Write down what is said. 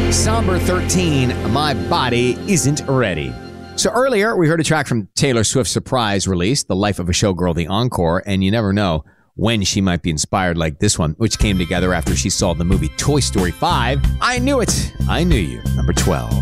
Somber 13, My Body Isn't Ready. So earlier, we heard a track from Taylor Swift's surprise release, The Life of a Showgirl, The Encore, and you never know when she might be inspired like this one, which came together after she saw the movie Toy Story 5. I Knew It. I Knew You, number 12.